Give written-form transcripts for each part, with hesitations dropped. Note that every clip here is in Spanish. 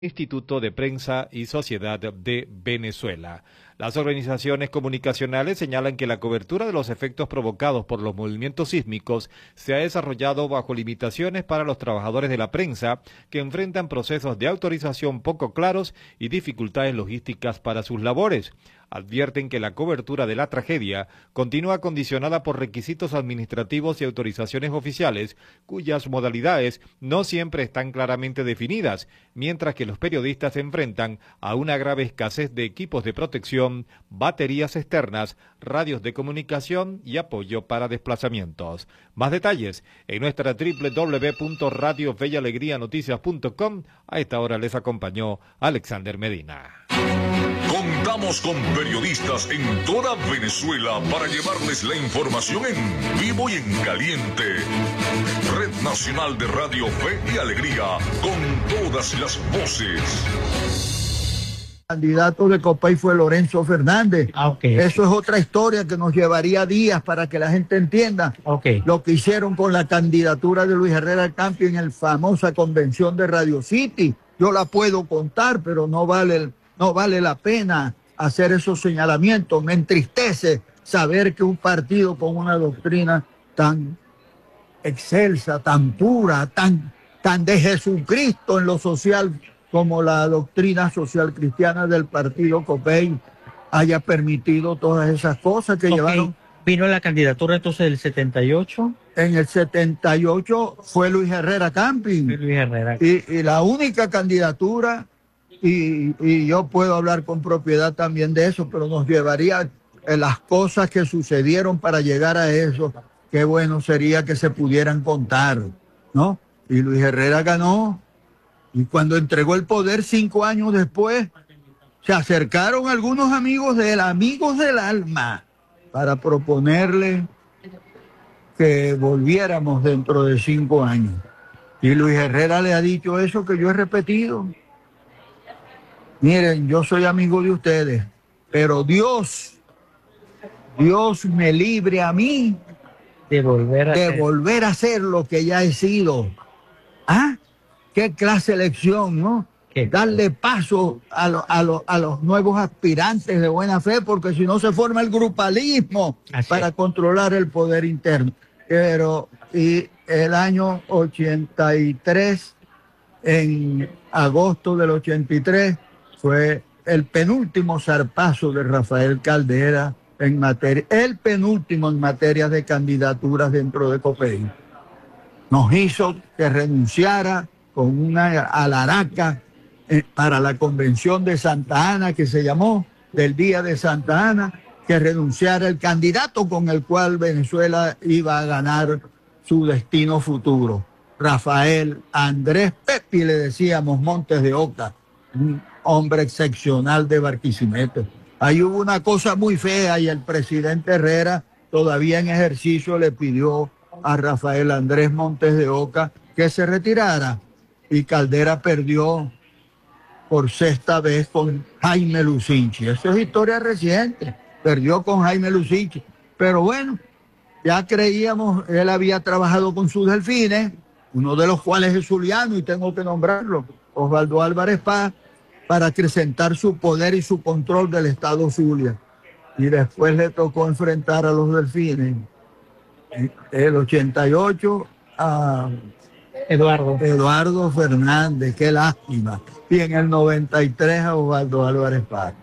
Instituto de Prensa y Sociedad de Venezuela. Las organizaciones comunicacionales señalan que la cobertura de los efectos provocados por los movimientos sísmicos se ha desarrollado bajo limitaciones para los trabajadores de la prensa, que enfrentan procesos de autorización poco claros y dificultades logísticas para sus labores. Advierten que la cobertura de la tragedia continúa condicionada por requisitos administrativos y autorizaciones oficiales, cuyas modalidades no siempre están claramente definidas, mientras que los periodistas se enfrentan a una grave escasez de equipos de protección, baterías externas, radios de comunicación y apoyo para desplazamientos. Más detalles en nuestra www.radiofeyalegrianoticias.com. A esta hora les acompañó Alexander Medina. Contamos con periodistas en toda Venezuela para llevarles la información en vivo y en caliente. Red Nacional de Radio Fe y Alegría, con todas las voces. El candidato de Copey fue Lorenzo Fernández. Eso es otra historia que nos llevaría días para que la gente entienda lo que hicieron con la candidatura de Luis Herrera Campio en la famosa convención de Radio City. Yo la puedo contar, pero no vale la pena hacer esos señalamientos. Me entristece saber que un partido con una doctrina tan excelsa, tan pura, tan de Jesucristo en lo social, como la doctrina social cristiana del partido Copey, haya permitido todas esas cosas que llevaron. ¿Vino la candidatura entonces del 78? En el 78 fue Luis Herrera Camping. Y la única candidatura, y yo puedo hablar con propiedad también de eso, pero nos llevaría las cosas que sucedieron para llegar a eso. Qué bueno sería que se pudieran contar, ¿no? Y Luis Herrera ganó. Y cuando entregó el poder 5 años después, se acercaron algunos amigos del alma, para proponerle que volviéramos dentro de 5 años. Y Luis Herrera le ha dicho eso que yo he repetido. Miren, yo soy amigo de ustedes, pero Dios me libre a mí de volver a ser lo que ya he sido. ¿Ah? ¿Qué clase de elección, no? Darle paso a los nuevos aspirantes de buena fe, porque si no se forma el grupalismo para controlar el poder interno. Pero y el año 83, en agosto del 83, fue el penúltimo zarpazo de Rafael Caldera el penúltimo en materia de candidaturas dentro de Copey. Nos hizo que renunciara con una alaraca para la convención de Santa Ana, que se llamó del Día de Santa Ana, que renunciara el candidato con el cual Venezuela iba a ganar su destino futuro. Rafael Andrés Pepi, le decíamos, Montes de Oca, un hombre excepcional de Barquisimeto. Ahí hubo una cosa muy fea y el presidente Herrera, todavía en ejercicio, le pidió a Rafael Andrés Montes de Oca que se retirara, y Caldera perdió por 6ª vez con Jaime Lucinchi. Eso es historia reciente. Perdió con Jaime Lucinchi. Pero bueno, ya creíamos, él había trabajado con sus delfines, uno de los cuales es zuliano, y tengo que nombrarlo, Osvaldo Álvarez Paz, para acrecentar su poder y su control del Estado Zulia. Y después le tocó enfrentar a los delfines. El 88 a Eduardo Fernández, qué lástima. Y en el 93 a Osvaldo Álvarez Paz.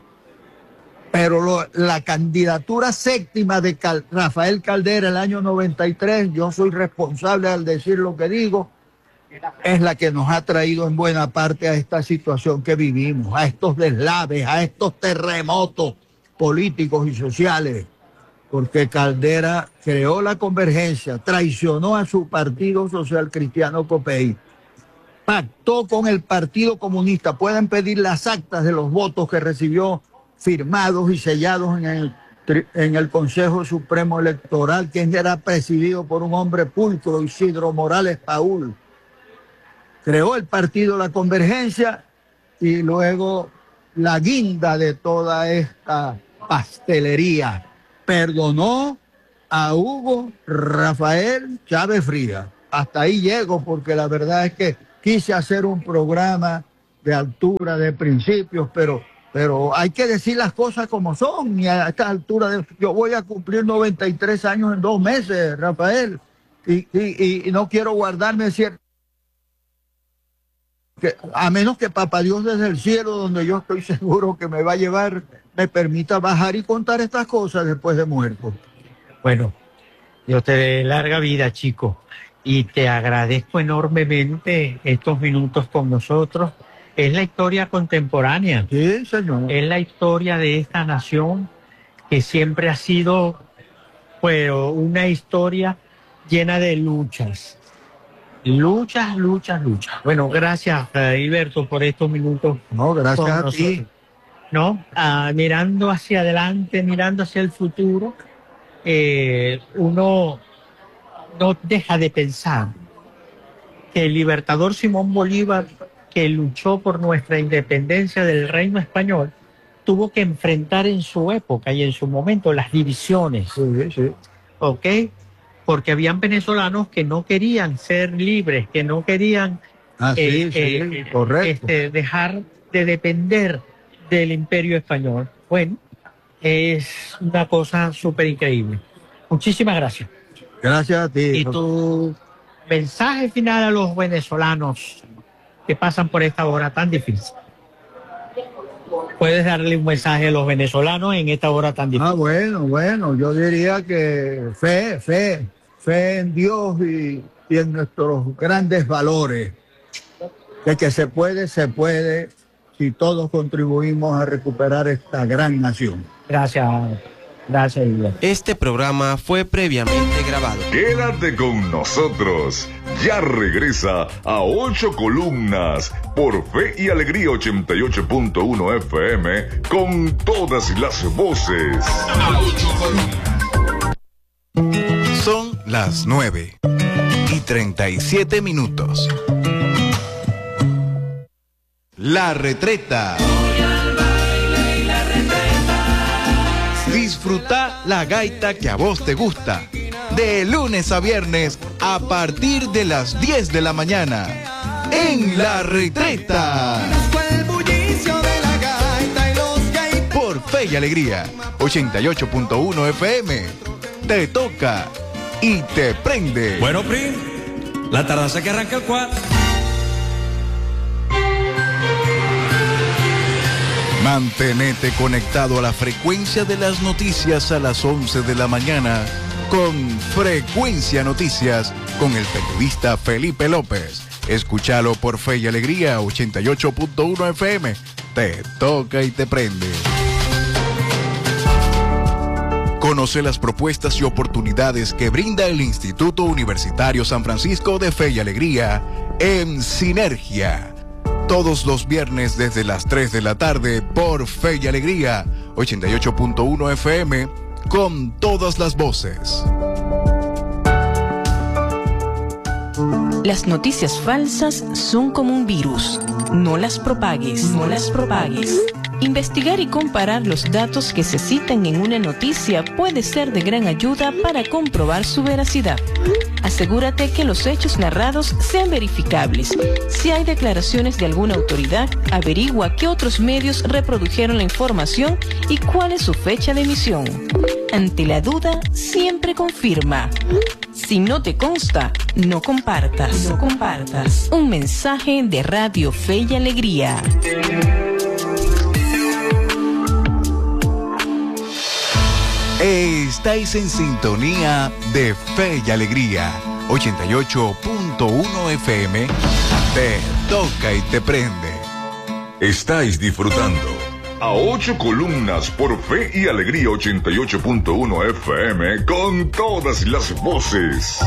Pero la candidatura 7ª de Rafael Caldera el año 93, yo soy responsable al decir lo que digo, es la que nos ha traído en buena parte a esta situación que vivimos, a estos deslaves, a estos terremotos políticos y sociales. Porque Caldera creó la convergencia, traicionó a su partido social cristiano Copey, pactó con el Partido Comunista. Pueden pedir las actas de los votos que recibió firmados y sellados en el Consejo Supremo Electoral, que era presidido por un hombre pulcro, Isidro Morales Paúl. Creó el partido La Convergencia, y luego la guinda de toda esta pastelería, perdonó a Hugo Rafael Chávez Frías. Hasta ahí llego, porque la verdad es que quise hacer un programa de altura, de principios, pero hay que decir las cosas como son. Y a esta altura, yo voy a cumplir 93 años en 2 meses, Rafael, y no quiero guardarme cierto. A menos que Papá Dios desde el cielo, donde yo estoy seguro que me va a llevar, me permita bajar y contar estas cosas después de muerto. Bueno, Dios te dé larga vida, chico, y te agradezco enormemente estos minutos con nosotros. Es la historia contemporánea. Sí, señor. Es la historia de esta nación que siempre ha sido, pues, una historia llena de luchas. Luchas. Bueno, gracias, Hilberto, por estos minutos. No, gracias a ti. ¿No? Mirando hacia adelante, mirando hacia el futuro, uno no deja de pensar que el libertador Simón Bolívar, que luchó por nuestra independencia del reino español, tuvo que enfrentar en su época y en su momento las divisiones. Sí. ¿Ok? Porque habían venezolanos que no querían ser libres, que no querían correcto. Dejar de depender del imperio español. Bueno, es una cosa súper increíble. Muchísimas gracias. Gracias a ti. Y tu mensaje final a los venezolanos que pasan por esta hora tan difícil. ¿Puedes darle un mensaje a los venezolanos en esta hora tan difícil? Bueno, yo diría que fe en Dios y en nuestros grandes valores, de que se puede si todos contribuimos a recuperar esta gran nación. Gracias, Hilberto. Este programa fue previamente grabado. Quédate con nosotros. Ya regresa a 8 columnas por Fe y Alegría 88.1 FM con todas las voces. Son las 9:37. La Retreta. Disfruta la gaita que a vos te gusta. De lunes a viernes a partir de las 10 de la mañana. En La Retreta. Por Fe y Alegría 88.1 FM. Te toca y te prende. Bueno, Pri, la tardanza que arranca el 4. Mantenete conectado a la frecuencia de las noticias a las 11 de la mañana con Frecuencia Noticias con el periodista Felipe López. Escúchalo por Fe y Alegría 88.1 FM. Te toca y te prende. Conoce las propuestas y oportunidades que brinda el Instituto Universitario San Francisco de Fe y Alegría en Sinergia. Todos los viernes desde las 3 de la tarde por Fe y Alegría 88.1 FM con todas las voces. Las noticias falsas son como un virus. No las propagues. Investigar y comparar los datos que se citan en una noticia puede ser de gran ayuda para comprobar su veracidad. Asegúrate que los hechos narrados sean verificables. Si hay declaraciones de alguna autoridad, averigua qué otros medios reprodujeron la información y cuál es su fecha de emisión. Ante la duda, siempre confirma. Si no te consta, no compartas. Un mensaje de Radio Fe y Alegría. Estáis en sintonía de Fe y Alegría 88.1 FM. Te toca y te prende. Estáis disfrutando a 8 columnas por Fe y Alegría 88.1 FM con todas las voces.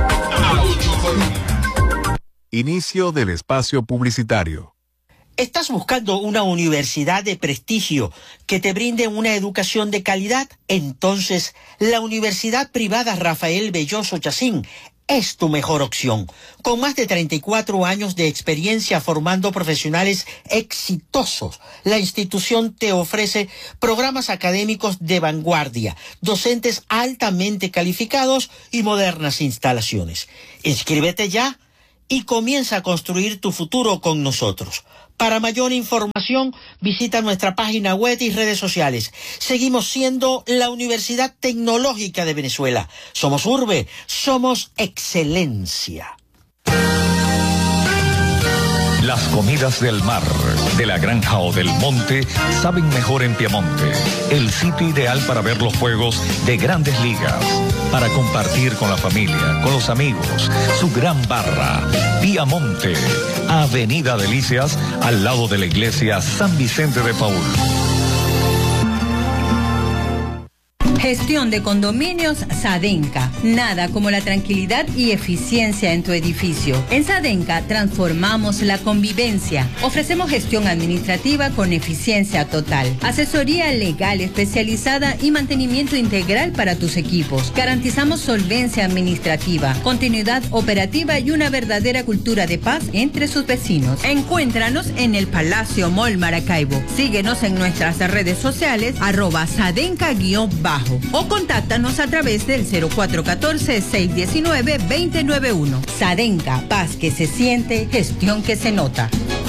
Inicio del espacio publicitario. ¿Estás buscando una universidad de prestigio que te brinde una educación de calidad? Entonces, la Universidad Privada Rafael Belloso Chacín es tu mejor opción. Con más de 34 años de experiencia formando profesionales exitosos, la institución te ofrece programas académicos de vanguardia, docentes altamente calificados y modernas instalaciones. Inscríbete ya y comienza a construir tu futuro con nosotros. Para mayor información, visita nuestra página web y redes sociales. Seguimos siendo la Universidad Tecnológica de Venezuela. Somos urbe, somos excelencia. Las comidas del mar, de la granja o del monte saben mejor en Piamonte, el sitio ideal para ver los juegos de Grandes Ligas, para compartir con la familia, con los amigos, su gran barra. Piamonte, Avenida Delicias, al lado de la iglesia San Vicente de Paúl. Gestión de condominios Sadenca. Nada como la tranquilidad y eficiencia en tu edificio. En Sadenca transformamos la convivencia. Ofrecemos gestión administrativa con eficiencia total, asesoría legal especializada y mantenimiento integral para tus equipos. Garantizamos solvencia administrativa, continuidad operativa y una verdadera cultura de paz entre sus vecinos. Encuéntranos en el Palacio Mall Maracaibo. Síguenos en nuestras redes sociales @Sadenca_bajo. O contáctanos a través del 0414-619-2091. Sadenca, paz que se siente, gestión que se nota.